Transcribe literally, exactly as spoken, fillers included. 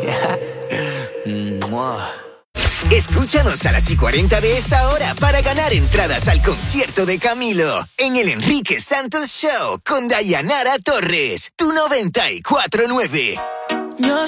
Escúchanos a las y cuarenta de esta hora para ganar entradas al concierto de Camilo en el Enrique Santos Show con Dayanara Torres, tu noventa y cuatro punto nueve. Yo